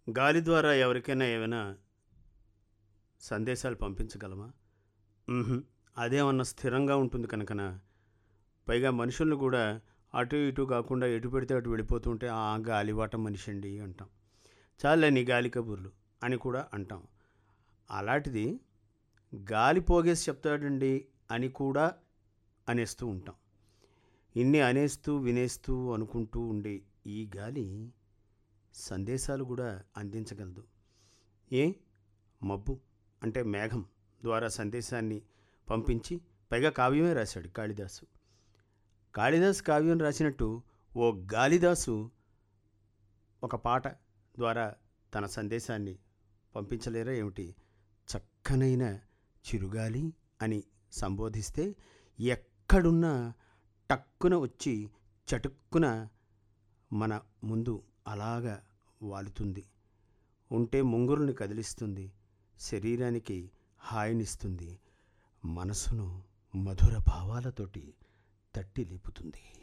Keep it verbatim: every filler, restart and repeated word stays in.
గాలి ద్వారా ఎవరికైనా ఏమైనా సందేశాలు పంపించగలమా? హుహు. అదేమన్నా స్థిరంగా ఉంటుంది కనుకన. పైగా మనుషుల్ని కూడా అటు ఇటు కాకుండా ఎటు పెడితే అటు వెళ్ళిపోతూ ఉంటే, "ఆ! గాలివాటం మనిషండి" అంటాం. చాలులే నీ గాలి కబుర్లు అని కూడా అంటాం. అలాంటిది గాలి పోగేసి చెప్తాడండి అని కూడా అనేస్తూ ఉంటాం. ఇన్ని అనేస్తూ, వినేస్తూ, అనుకుంటూ ఉండే ఈ గాలి సందేశాలు కూడా అందించగలదు. ఏ మబ్బు అంటే మేఘం ద్వారా సందేశాన్ని పంపించి పైగా కావ్యమే రాశాడు కాళిదాసు. కాళిదాసు కావ్యం రాసినట్టు ఓ గాలిదాసు ఒక పాట ద్వారా తన సందేశాన్ని పంపించలేరా ఏమిటి? చక్కనైన చిరుగాలి అని సంబోధిస్తే ఎక్కడున్నా టక్కున వచ్చి చటుక్కున మన ముందు అలాగా వాలుతుంది. ఉంటే ముంగురుని కదిలిస్తుంది, శరీరానికి హాయినిస్తుంది, మనసును మధుర భావాలతోటి తట్టి లేపుతుంది.